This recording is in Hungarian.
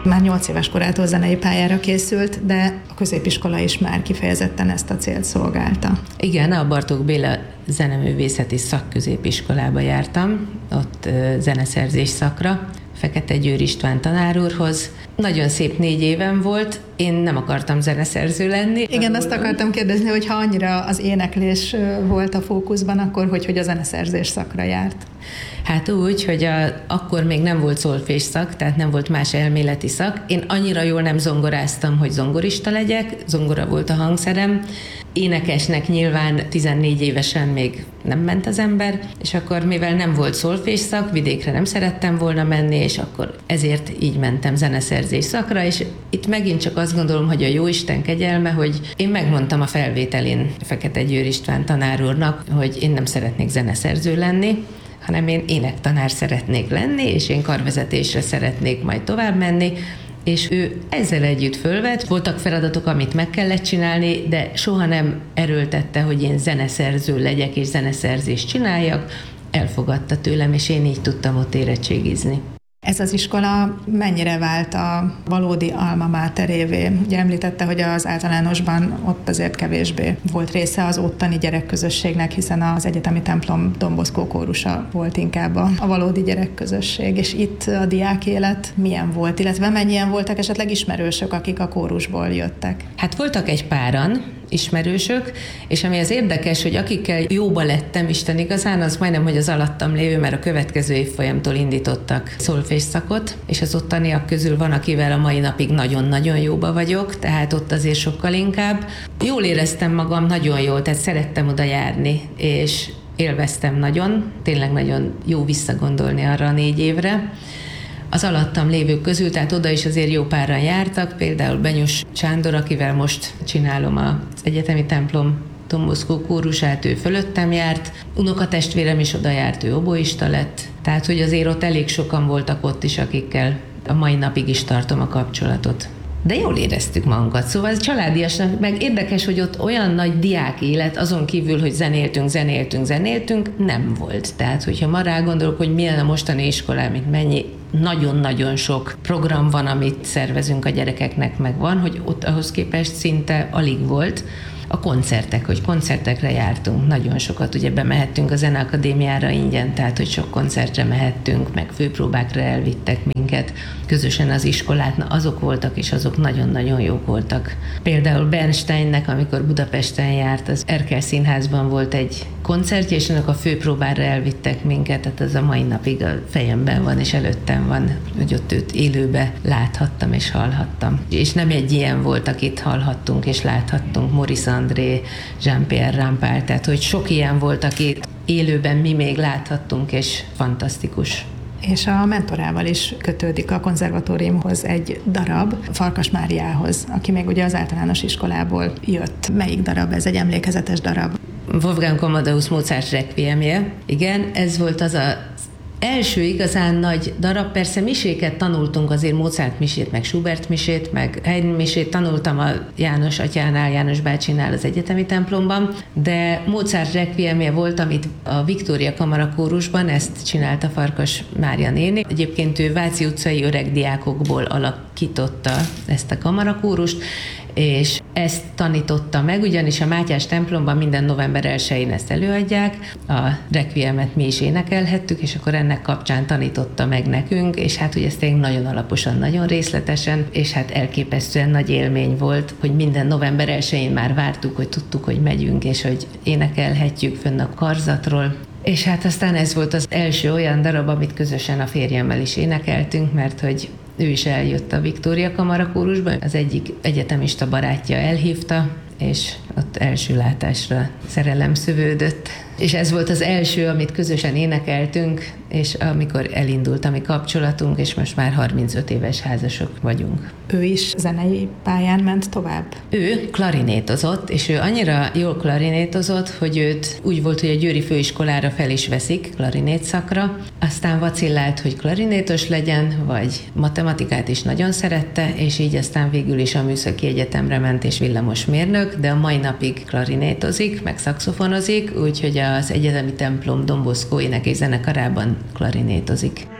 Már 8 éves korától zenei pályára készült, de a középiskola is már kifejezetten ezt a célt szolgálta. Igen, a Bartók Béla zeneművészeti szakközépiskolába jártam, ott zeneszerzés szakra, Fekete Győr István tanár úrhoz. Nagyon szép 4 évem volt, én nem akartam zeneszerző lenni. Igen, azt akartam kérdezni, hogy ha annyira az éneklés volt a fókuszban, akkor hogy a zeneszerzés szakra járt? Hát úgy, hogy akkor még nem volt szolfés szak, tehát nem volt más elméleti szak. Én annyira jól nem zongoráztam, hogy zongorista legyek, zongora volt a hangszerem. Énekesnek nyilván 14 évesen még nem ment az ember, és akkor mivel nem volt szolfés szak, vidékre nem szerettem volna menni, és akkor ezért így mentem zeneszerzés szakra, és itt megint csak azt gondolom, hogy a Jóisten kegyelme, hogy én megmondtam a felvételén Fekete Győr István tanár úrnak, hogy én nem szeretnék zeneszerző lenni, hanem én énektanár szeretnék lenni, és én karvezetésre szeretnék majd tovább menni, és ő ezzel együtt fölvett, voltak feladatok, amit meg kellett csinálni, de soha nem erőltette, hogy én zeneszerző legyek és zeneszerzést csináljak, elfogadta tőlem, és én így tudtam ott érettségizni. Ez az iskola mennyire vált a valódi alma máterévé? Ugye említette, hogy az általánosban ott azért kevésbé volt része az ottani gyerekközösségnek, hiszen az egyetemi templom Don Bosco kórusa volt inkább a valódi gyerekközösség, és itt a diák élet milyen volt, illetve mennyien voltak esetleg ismerősök, akik a kórusból jöttek? Hát voltak egy páran ismerősök, és ami az érdekes, hogy akikkel jóba lettem, Isten igazán, az majdnem, hogy az alattam lévő, mert a következő évfolyamtól indítottak szolfés szakot, és az ottaniak közül van, akivel a mai napig nagyon-nagyon jóba vagyok, tehát ott azért sokkal inkább. Jól éreztem magam, nagyon jól, tehát szerettem oda járni, és élveztem nagyon, tényleg nagyon jó visszagondolni arra a 4 évre. Az alattam lévők közül, tehát oda is azért jó páran jártak, például Benyus Sándor, akivel most csinálom az egyetemi templom Don Bosco kórusát, ő fölöttem járt, unokatestvérem is oda járt, ő oboista lett, tehát hogy azért ott elég sokan voltak ott is, akikkel a mai napig is tartom a kapcsolatot. De jól éreztük magunkat, szóval ez családiasnak, meg érdekes, hogy ott olyan nagy diák élet, azon kívül, hogy zenéltünk, nem volt. Tehát, hogyha ma rá gondolok, hogy milyen a mostani iskolám, mint mennyi nagyon-nagyon sok program van, amit szervezünk a gyerekeknek, meg van, hogy ott ahhoz képest szinte alig volt. A koncertek, hogy koncertekre jártunk, nagyon sokat, ugye bemehettünk a Zeneakadémiára ingyen, tehát hogy sok koncertre mehettünk, meg főpróbákra elvittek minket, közösen az iskolát, na azok voltak, és azok nagyon-nagyon jók voltak. Például Bernsteinnek, amikor Budapesten járt, az Erkel Színházban volt egy koncertje, és annak a főpróbára elvittek minket, tehát az a mai napig a fejemben van, és előttem van, hogy ott őt élőbe láthattam és hallhattam. És nem egy ilyen volt, akit hallhattunk és láthattunk, Maurice André, Jean-Pierre Rampal, tehát hogy sok ilyen volt, akit élőben mi még láthattunk, és fantasztikus. És a mentorával is kötődik a konzervatóriumhoz egy darab, Farkas Máriához, aki még ugye az általános iskolából jött. Melyik darab? Ez egy emlékezetes darab. Wolfgang Amadeus Mozart requiemje. Igen, ez volt az első igazán nagy darab, persze miséket tanultunk, azért Mozart misét, meg Schubert misét, meg Haydn misét tanultam a János atyánál, János bácsinál az egyetemi templomban, de Mozart requiemje volt, amit a Viktória Kamara kórusban, ezt csinálta Farkas Mária néni. Egyébként ő Váci utcai öreg diákokból alakította ezt a kamarakórust, és ezt tanította meg, ugyanis a Mátyás templomban minden november 1-én ezt előadják, a requiemet mi is énekelhettük, és akkor ennek kapcsán tanította meg nekünk, és hát ugye ez tényleg nagyon alaposan, nagyon részletesen, és hát elképesztően nagy élmény volt, hogy minden november 1-én már vártuk, hogy tudtuk, hogy megyünk, és hogy énekelhetjük fönn a karzatról. És hát aztán ez volt az első olyan darab, amit közösen a férjemmel is énekeltünk, mert hogy ő is eljött a Viktória Kamara kórusba, az egyik egyetemista barátja elhívta, és ott első látásra szerelem szövődött. És ez volt az első, amit közösen énekeltünk, és amikor elindult a mi kapcsolatunk, és most már 35 éves házasok vagyunk. Ő is zenei pályán ment tovább? Ő klarinétozott, és ő annyira jól klarinétozott, hogy őt úgy volt, hogy a Győri Főiskolára fel is veszik klarinét szakra, aztán vacillált, hogy klarinétos legyen, vagy matematikát is nagyon szerette, és így aztán végül is a Műszaki Egyetemre ment, és villamosmérnök, de a mai napig klarinétozik, meg szaxofonozik, úgyhogy az egyetemi templom Don Bosco ének és zenekarában klarinétozik.